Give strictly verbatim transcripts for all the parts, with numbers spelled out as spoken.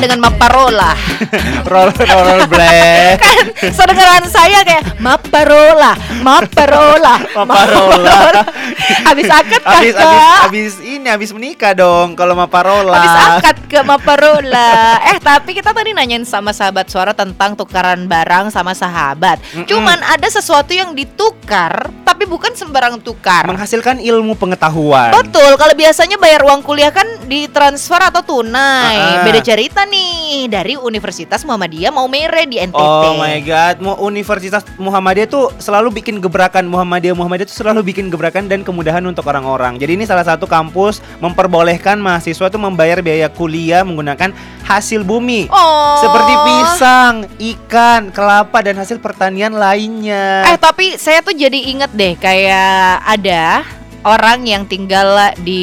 dengan Maparola. roll roll black. Kan sedengaran saya kayak Maparola, Maparola, Maparola. Habis akad Habis kakak. habis habis ini habis menikah dong kalau Maparola. Habis akad ke Maparola. Eh tapi kita tadi nanyain sama sahabat suara tentang tukaran barang sama sahabat. Mm-mm. Cuman ada sesuatu yang ditukar tapi bukan sembarang tukar. Menghasilkan ilmu pengetahuan. Betul, kalau biasanya bayar uang kuliah kan ditransfer atau tunai. Uh-uh. Beda cerita nih dari Universitas Muhammadiyah Maumere di N T T. Oh my god, mau Universitas Muhammadiyah tuh selalu bikin gebrakan. Muhammadiyah Muhammadiyah tuh selalu bikin gebrakan dan kemudahan untuk orang-orang. Jadi ini salah satu kampus memperbolehkan mahasiswa tuh membayar biaya kuliah menggunakan hasil bumi. Oh. Seperti pisang, ikan, kelapa dan hasil pertanian lainnya. Eh tapi saya tuh jadi inget deh kayak ada orang yang tinggal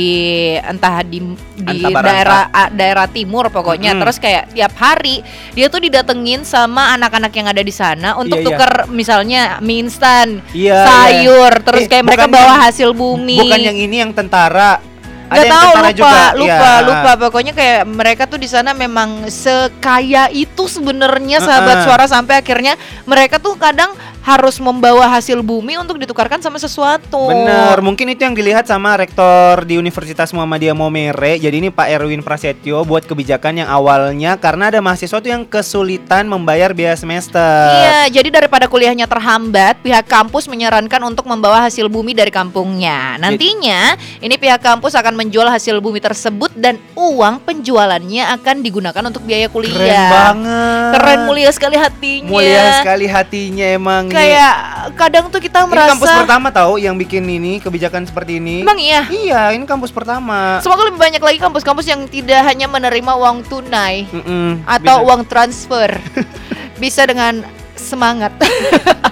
di entah di di Anta Baranta. daerah a- daerah timur pokoknya. Mm-mm. Terus kayak tiap hari dia tuh didatengin sama anak-anak yang ada di sana untuk Iya, iya. tuker misalnya mie instan, Iya, sayur, iya. terus Eh, kayak mereka bukan bawa yang- hasil bumi. Bukan yang ini yang tentara. Gak yang tahu, tentara lupa, juga. lupa, Iya. lupa. Pokoknya kayak mereka tuh di sana memang sekaya itu sebenarnya sahabat Uh-uh. suara sampai akhirnya mereka tuh kadang harus membawa hasil bumi untuk ditukarkan sama sesuatu. Bener, mungkin itu yang dilihat sama rektor di Universitas Muhammadiyah Maumere. Jadi ini Pak Erwin Prasetyo buat kebijakan yang awalnya karena ada mahasiswa tuh yang kesulitan membayar biaya semester. Iya, jadi daripada kuliahnya terhambat, pihak kampus menyarankan untuk membawa hasil bumi dari kampungnya. Nantinya, ini pihak kampus akan menjual hasil bumi tersebut dan uang penjualannya akan digunakan untuk biaya kuliah. Keren banget. Keren, mulia sekali hatinya. Mulia sekali hatinya emang. Kayak kadang tuh kita Ini merasa kampus pertama tahu yang bikin ini kebijakan seperti ini. Emang iya? Iya, ini kampus pertama. Semoga lebih banyak lagi kampus-kampus yang tidak hanya menerima uang tunai Mm-mm, atau bisa. uang transfer. Bisa dengan semangat.